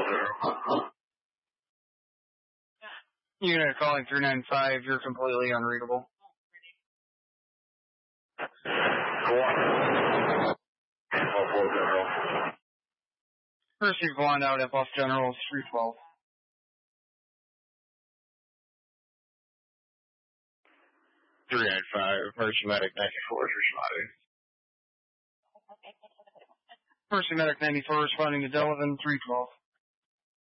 Unit calling 395, you're completely unreadable. First, you've gone out at Buff General 312. Mercy Medic 94 is responding. Mercy Medic 94 responding to Delavan 312.